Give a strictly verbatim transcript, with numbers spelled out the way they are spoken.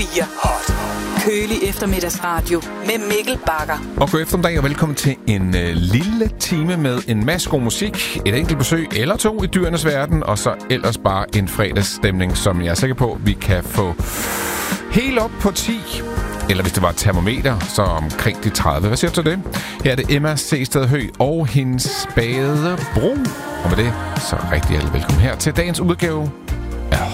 fire Hot. Kølig eftermiddagsradio med Mikkel Bagger. Og god eftermiddag og velkommen til en øh, lille time med en masse god musik, et enkelt besøg eller to i dyrenes verden, og så ellers bare en fredagsstemning, som jeg er sikker på, vi kan få helt op på ti. Eller hvis det var et termometer, så omkring de tredive. Hvad siger du til det? Her er det Emma C. Stedhøj og hendes bade bro. Og med det, så rigtig alle velkommen her til dagens udgave